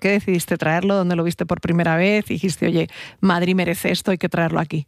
qué decidiste traerlo? ¿Dónde lo viste por primera vez? Dijiste, oye, Madrid merece esto, hay que traerlo aquí.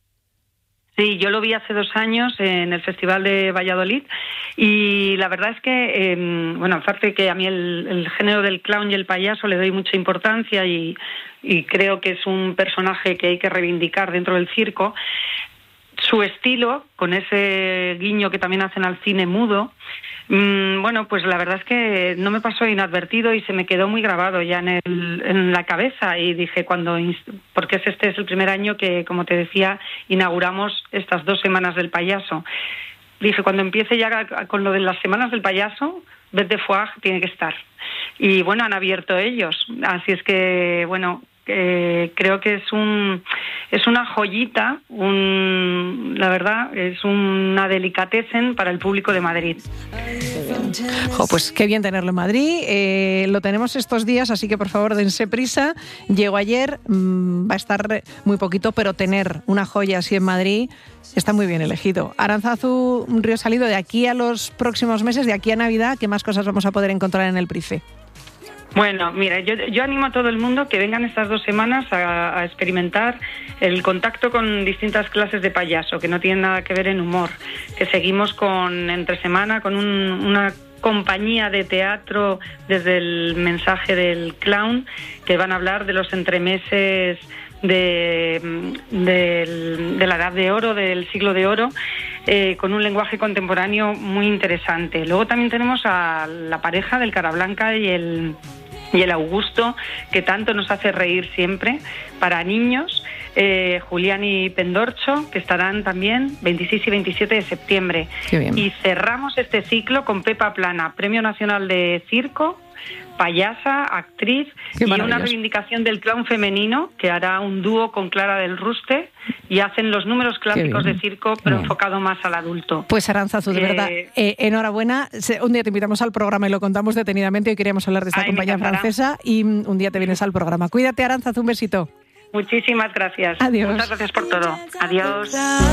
Sí, yo lo vi hace 2 años en el Festival de Valladolid y la verdad es que, aparte que a mí el género del clown y el payaso le doy mucha importancia y creo que es un personaje que hay que reivindicar dentro del circo, su estilo, con ese guiño que también hacen al cine mudo, pues la verdad es que no me pasó inadvertido y se me quedó muy grabado ya en la cabeza y dije porque este es el primer año que, como te decía, inauguramos estas 2 semanas del payaso. Dije, cuando empiece ya con lo de las semanas del payaso, Bête de Foire tiene que estar. Y bueno, han abierto ellos, así es que creo que es una joyita, la verdad, es una delicatessen para el público de Madrid. Pues qué bien tenerlo en Madrid. Lo tenemos estos días, así que por favor dense prisa. Llegó ayer, va a estar muy poquito, pero tener una joya así en Madrid está muy bien elegido. Arantzazu Río Salido, de aquí a los próximos meses, de aquí a Navidad, ¿qué más cosas vamos a poder encontrar en el Price? Bueno, mira, yo animo a todo el mundo que vengan estas 2 semanas a experimentar el contacto con distintas clases de payaso, que no tienen nada que ver en humor, que seguimos entre semana con una compañía de teatro desde el mensaje del clown, que van a hablar de los entremeses de la Edad de Oro, del Siglo de Oro, con un lenguaje contemporáneo muy interesante. Luego también tenemos a la pareja del Cara Blanca y el Augusto, que tanto nos hace reír siempre, para niños, Julián y Pendorcho, que estarán también 26 y 27 de septiembre. Qué bien. Y cerramos este ciclo con Pepa Plana, Premio Nacional de Circo, payasa, actriz, y una reivindicación del clown femenino, que hará un dúo con Clara del Ruste y hacen los números clásicos de circo, pero enfocado más al adulto. Pues Arantzazu, de verdad, enhorabuena. Un día te invitamos al programa y lo contamos detenidamente. Hoy queríamos hablar de esta compañía francesa y un día te vienes al programa. Cuídate, Arantzazu, un besito. Muchísimas gracias. Adiós. Muchas gracias por todo. Adiós.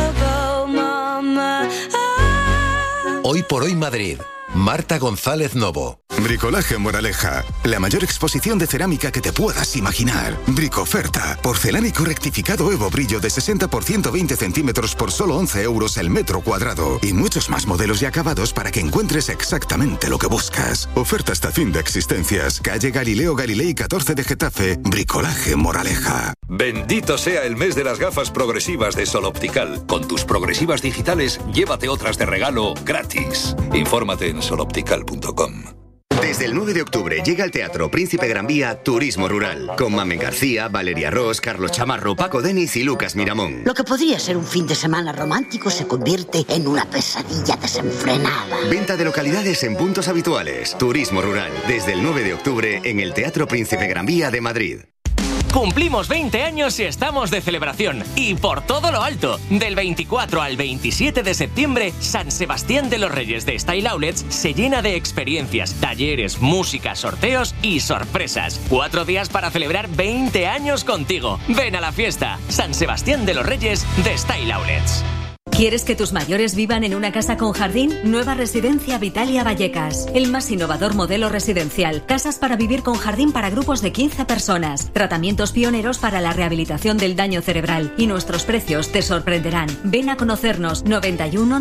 Hoy por hoy Madrid. Marta González Novo. Bricolaje Moraleja, la mayor exposición de cerámica que te puedas imaginar. Bricoferta, porcelánico rectificado Evo Brillo de 60 por 120 centímetros por solo 11 euros el metro cuadrado. Y muchos más modelos y acabados para que encuentres exactamente lo que buscas. Oferta hasta fin de existencias. Calle Galileo Galilei 14 de Getafe. Bricolaje Moraleja. Bendito sea el mes de las gafas progresivas de Sol Optical. Con tus progresivas digitales, llévate otras de regalo gratis. Infórmate en soloptical.com. Desde el 9 de octubre llega al Teatro Príncipe Gran Vía Turismo Rural, con Mamen García, Valeria Ross, Carlos Chamarro, Paco Denis y Lucas Miramón. Lo que podría ser un fin de semana romántico se convierte en una pesadilla desenfrenada. Venta de localidades en puntos habituales. Turismo Rural, desde el 9 de octubre en el Teatro Príncipe Gran Vía de Madrid. Cumplimos 20 años y estamos de celebración. Y por todo lo alto. Del 24 al 27 de septiembre, San Sebastián de los Reyes de Style Outlets se llena de experiencias, talleres, música, sorteos y sorpresas. 4 días para celebrar 20 años contigo. Ven a la fiesta. San Sebastián de los Reyes de Style Outlets. ¿Quieres que tus mayores vivan en una casa con jardín? Nueva residencia Vitalia Vallecas. El más innovador modelo residencial. Casas para vivir con jardín para grupos de 15 personas. Tratamientos pioneros para la rehabilitación del daño cerebral. Y nuestros precios te sorprenderán. Ven a conocernos. 91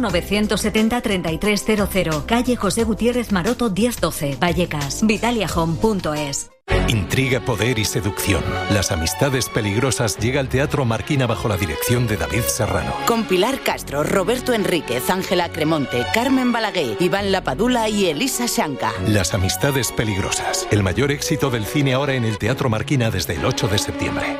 970 3300. Calle José Gutiérrez Maroto 1012. Vallecas. vitaliahome.es. Intriga, poder y seducción. Las amistades peligrosas llega al Teatro Marquina bajo la dirección de David Serrano. Con Pilar Castro, Roberto Enríquez, Ángela Cremonte, Carmen Balaguer, Iván Lapadula y Elisa Shanka. Las amistades peligrosas. El mayor éxito del cine ahora en el Teatro Marquina desde el 8 de septiembre.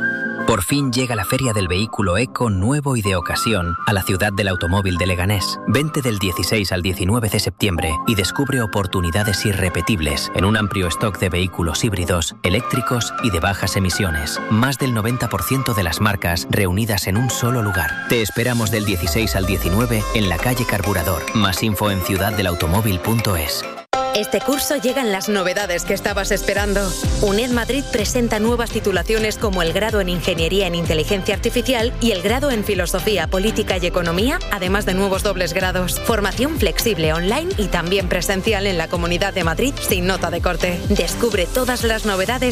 Por fin llega la Feria del Vehículo Eco nuevo y de ocasión a la ciudad del automóvil de Leganés. Vente del 16 al 19 de septiembre y descubre oportunidades irrepetibles en un amplio stock de vehículos híbridos, eléctricos y de bajas emisiones. Más del 90% de las marcas reunidas en un solo lugar. Te esperamos del 16 al 19 en la calle Carburador. Más info en ciudaddelautomóvil.es. Este curso llegan las novedades que estabas esperando. UNED Madrid presenta nuevas titulaciones como el grado en Ingeniería en Inteligencia Artificial y el grado en Filosofía, Política y Economía, además de nuevos dobles grados. Formación flexible online y también presencial en la Comunidad de Madrid sin nota de corte. Descubre todas las novedades